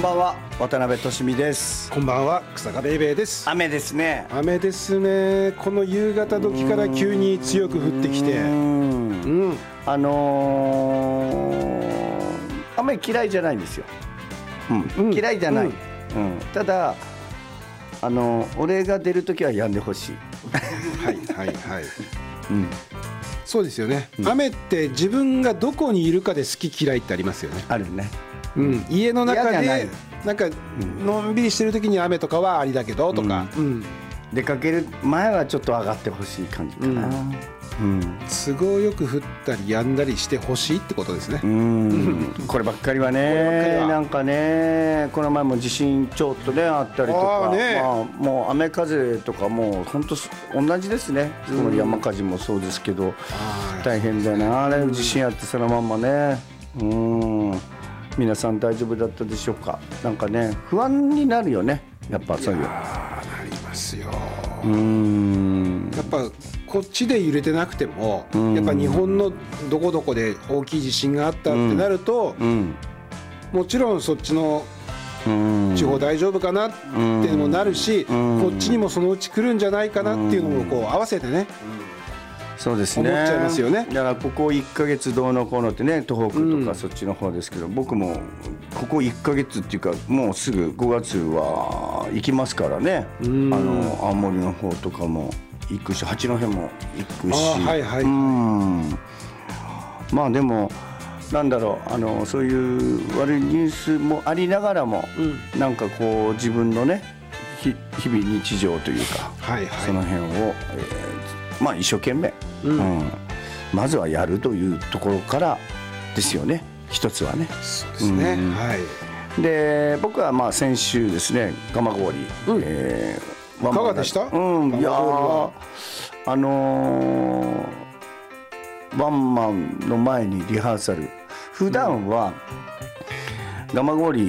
ばんは、渡辺俊美です。 こんばんは、草加ベイベーです。 雨ですね。 雨ですね。この夕方時から急に強く降ってきて、 雨嫌いじゃないんですよ。嫌いじゃない。ただ俺が出るときは止んでほしい。 はいはいはい。そうですよね。雨って自分がどこにいるかで好き嫌いってありますよね。 あるね。 家の中でなんかのんびりしてる時に雨とかはありだけどとか、 出かける前はちょっと上がってほしい感じかな。 都合よく降ったり止んだりしてほしいってことですね。 こればっかりはね、なんかね、この前も地震ちょっとねあったりとか、もう雨風とかもう本当同じですね。山火事もそうですけど大変だよな、あれ地震あってそのまんまね。皆さん大丈夫だったでしょうか。なんかね、不安になるよね、やっぱそういう。 なりますよ。やっぱこっちで揺れてなくても、やっぱ日本のどこどこで大きい地震があったってなると、もちろんそっちの地方大丈夫かなっていうのもなるし、こっちにもそのうち来るんじゃないかなっていうのもこう合わせてね、 そうですね、 思っちゃいますよね。 だからここ1ヶ月どうのこうのってね、東北とかそっちの方ですけど、僕もここ1ヶ月っていうかもうすぐ5月は行きますからね。青森の方とかも行くし、八戸も行くし、まあでもなんだろう、そういう悪いニュースもありながらも、なんかこう自分のね日々日常というか、その辺を、まあ一生懸命、まずはやるというところからですよね、一つはね。 そうですね。 で僕はまあ先週ですね、蒲郡、 いかがでした？ いやワンマンの前にリハーサル、普段は蒲郡